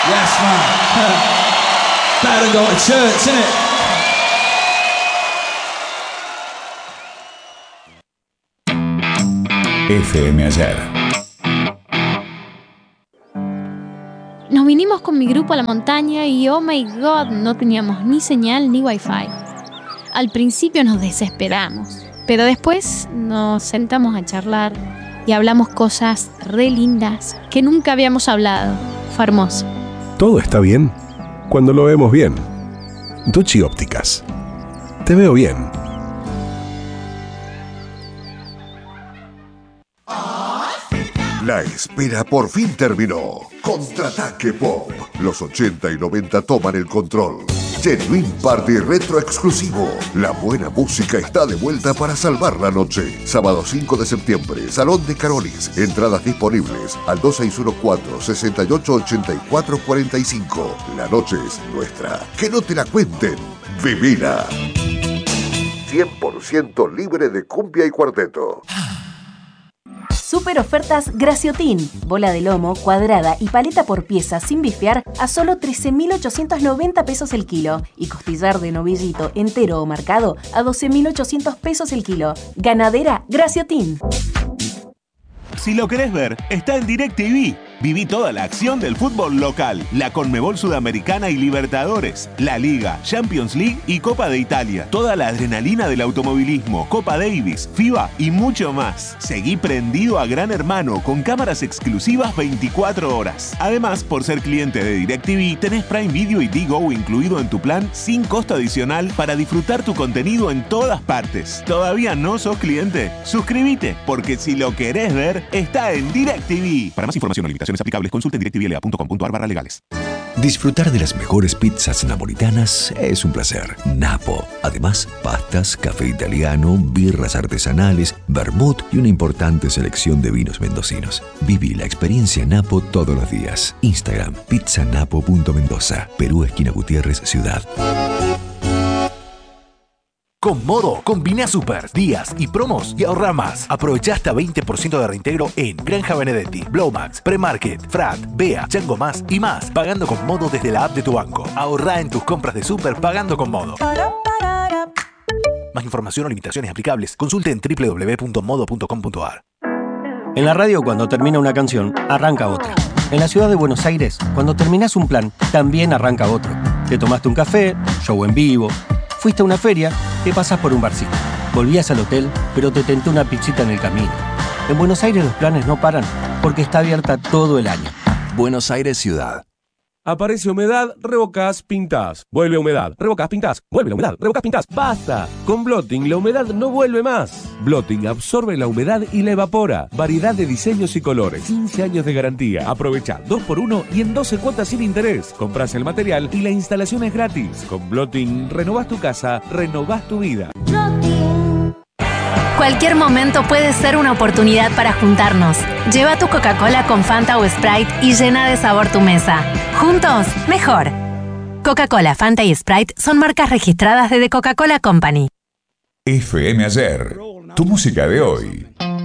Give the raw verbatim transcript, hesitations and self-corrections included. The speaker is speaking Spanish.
Yes, man. Better than going to church, innit? F M Ayer. Nos vinimos con mi grupo a la montaña y oh my god, no teníamos ni señal ni wifi. Al principio nos desesperamos, pero después nos sentamos a charlar y hablamos cosas re lindas que nunca habíamos hablado. Fue hermoso. Todo está bien cuando lo vemos bien. Duchi Ópticas. Te veo bien. La espera por fin terminó. Contraataque Pop. Los ochenta y noventa toman el control. Genuine Party Retro Exclusivo. La buena música está de vuelta para salvar la noche. Sábado cinco de septiembre, Salón de Carolis. Entradas disponibles al dos seis uno cuatro, seis ocho ocho cuatro cuatro cinco. La noche es nuestra. Que no te la cuenten. Vivila. cien por ciento libre de cumbia y cuarteto. Super ofertas Graciotin. Bola de lomo, cuadrada y paleta por pieza sin bifear a solo trece mil ochocientos noventa pesos el kilo. Y costillar de novillito entero o marcado a doce mil ochocientos pesos el kilo. Ganadera Graciotin. Si lo querés ver, está en DirecTV. Viví toda la acción del fútbol local, la Conmebol Sudamericana y Libertadores, la Liga, Champions League y Copa de Italia. Toda la adrenalina del automovilismo, Copa Davis, FIBA y mucho más. Seguí prendido a Gran Hermano con cámaras exclusivas veinticuatro horas. Además, por ser cliente de DirecTV, tenés Prime Video y Digo incluido en tu plan sin costo adicional para disfrutar tu contenido en todas partes. ¿Todavía no sos cliente? Suscríbete, porque si lo querés ver, está en DirecTV. Para más información o limitaciones aplicables, consulten directivl punto com punto a r barra legales. Disfrutar de las mejores pizzas napolitanas es un placer. Napo. Además, pastas, café italiano, birras artesanales, vermut y una importante selección de vinos mendocinos. Viví la experiencia Napo todos los días. Instagram, pizzanapo punto mendoza. Perú, esquina Gutiérrez, Ciudad. Con Modo, combina super, días y promos y ahorra más. Aprovecha hasta veinte por ciento de reintegro en Granja Benedetti, Blowmax, Premarket, Frat, Bea, Chango Más y más. Pagando con Modo desde la app de tu banco. Ahorra en tus compras de super pagando con Modo. Más información o limitaciones aplicables, consulte en doble u doble u doble u punto modo punto com punto a r. En la radio, cuando termina una canción, arranca otra. En la ciudad de Buenos Aires, cuando terminás un plan, también arranca otro. Te tomaste un café, show en vivo, fuiste a una feria, te pasás por un barcito. Volvías al hotel, pero te tentó una pizzita en el camino. En Buenos Aires los planes no paran, porque está abierta todo el año. Buenos Aires, Ciudad. Aparece humedad, revocás, pintás. Vuelve humedad, revocás, pintás. Vuelve la humedad, revocás, pintás. ¡Basta! Con Blotting la humedad no vuelve más. Blotting absorbe la humedad y la evapora. Variedad de diseños y colores. quince años de garantía. Aprovecha dos por uno y en doce cuotas sin interés. Comprás el material y la instalación es gratis. Con Blotting renovás tu casa, renovás tu vida. Cualquier momento puede ser una oportunidad para juntarnos. Lleva tu Coca-Cola con Fanta o Sprite y llena de sabor tu mesa. Juntos, mejor. Coca-Cola, Fanta y Sprite son marcas registradas de The Coca-Cola Company. F M Ayer. Tu música de hoy.